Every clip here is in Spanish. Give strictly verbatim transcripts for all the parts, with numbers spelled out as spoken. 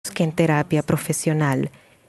que en terapia profesional.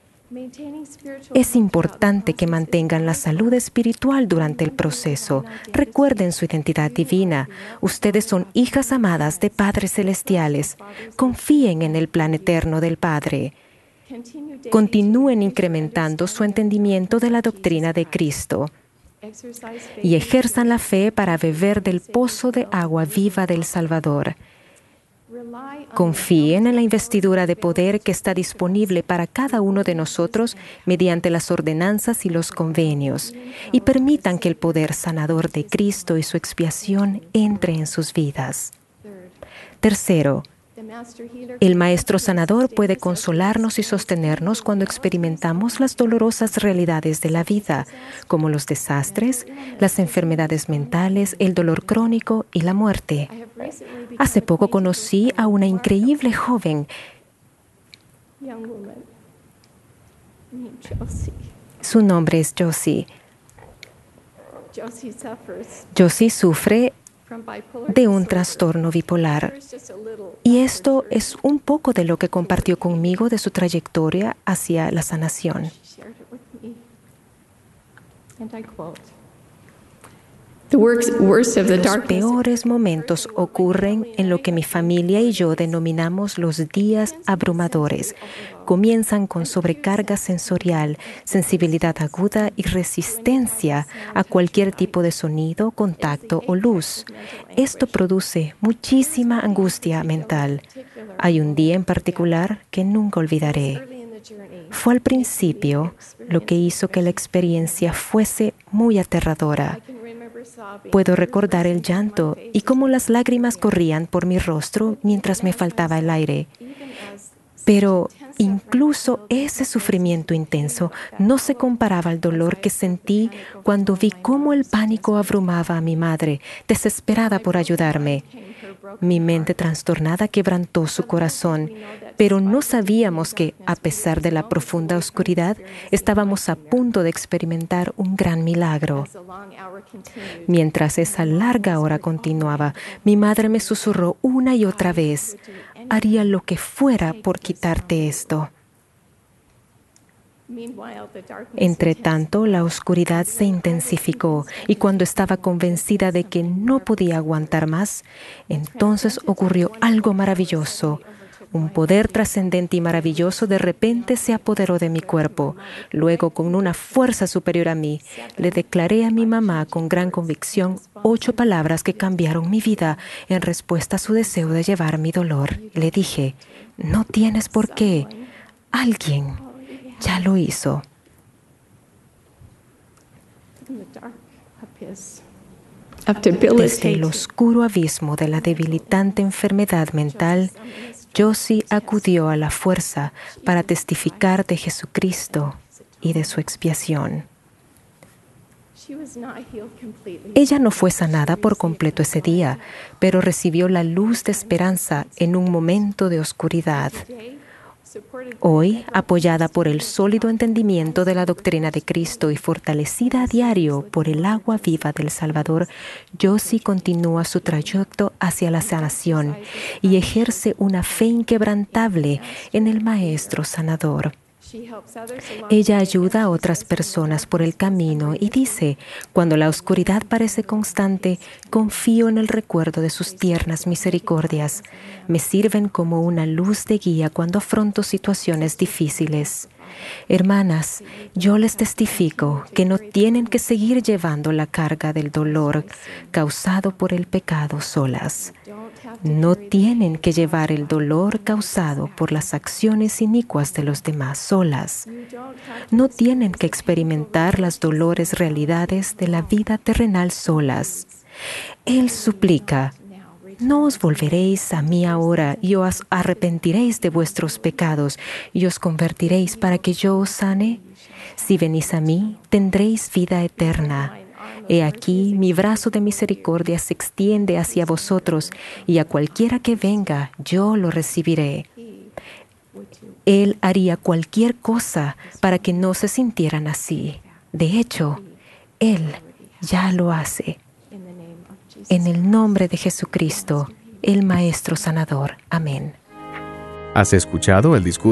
Es importante que mantengan la salud espiritual durante el proceso. Recuerden su identidad divina. Ustedes son hijas amadas de padres celestiales. Confíen en el plan eterno del Padre. Continúen incrementando su entendimiento de la doctrina de Cristo y ejerzan la fe para beber del pozo de agua viva del Salvador. Confíen en la investidura de poder que está disponible para cada uno de nosotros mediante las ordenanzas y los convenios, y permitan que el poder sanador de Cristo y su expiación entre en sus vidas. Tercero, el Maestro Sanador puede consolarnos y sostenernos cuando experimentamos las dolorosas realidades de la vida, como los desastres, las enfermedades mentales, el dolor crónico y la muerte. Hace poco conocí a una increíble joven. Su nombre es Josie. Josie sufre de un trastorno bipolar. Y esto es un poco de lo que compartió conmigo de su trayectoria hacia la sanación. Los peores momentos ocurren en lo que mi familia y yo denominamos los días abrumadores. Comienzan con sobrecarga sensorial, sensibilidad aguda y resistencia a cualquier tipo de sonido, contacto o luz. Esto produce muchísima angustia mental. Hay un día en particular que nunca olvidaré. Fue al principio lo que hizo que la experiencia fuese muy aterradora. Puedo recordar el llanto y cómo las lágrimas corrían por mi rostro mientras me faltaba el aire. Pero incluso ese sufrimiento intenso no se comparaba al dolor que sentí cuando vi cómo el pánico abrumaba a mi madre, desesperada por ayudarme. Mi mente trastornada quebrantó su corazón, pero no sabíamos que, a pesar de la profunda oscuridad, estábamos a punto de experimentar un gran milagro. Mientras esa larga hora continuaba, mi madre me susurró una y otra vez: haría lo que fuera por quitarte esto. Entre tanto, la oscuridad se intensificó y cuando estaba convencida de que no podía aguantar más, entonces ocurrió algo maravilloso. Un poder trascendente y maravilloso de repente se apoderó de mi cuerpo. Luego, con una fuerza superior a mí, le declaré a mi mamá con gran convicción ocho palabras que cambiaron mi vida en respuesta a su deseo de llevar mi dolor. Le dije: no tienes por qué. Alguien ya lo hizo. Desde el oscuro abismo de la debilitante enfermedad mental, Josie acudió a la fuerza para testificar de Jesucristo y de su expiación. Ella no fue sanada por completo ese día, pero recibió la luz de esperanza en un momento de oscuridad. Hoy, apoyada por el sólido entendimiento de la doctrina de Cristo y fortalecida a diario por el agua viva del Salvador, Josie continúa su trayecto hacia la sanación y ejerce una fe inquebrantable en el Maestro Sanador. Ella ayuda a otras personas por el camino y dice: cuando la oscuridad parece constante, confío en el recuerdo de sus tiernas misericordias. Me sirven como una luz de guía cuando afronto situaciones difíciles. Hermanas, yo les testifico que no tienen que seguir llevando la carga del dolor causado por el pecado solas. No tienen que llevar el dolor causado por las acciones inicuas de los demás solas. No tienen que experimentar las dolores realidades de la vida terrenal solas. Él suplica: no os volveréis a mí ahora y os arrepentiréis de vuestros pecados y os convertiréis para que yo os sane. Si venís a mí, tendréis vida eterna. He aquí, mi brazo de misericordia se extiende hacia vosotros, y a cualquiera que venga, yo lo recibiré. Él haría cualquier cosa para que no se sintieran así. De hecho, Él ya lo hace. En el nombre de Jesucristo, el Maestro Sanador. Amén. ¿Has escuchado el discurso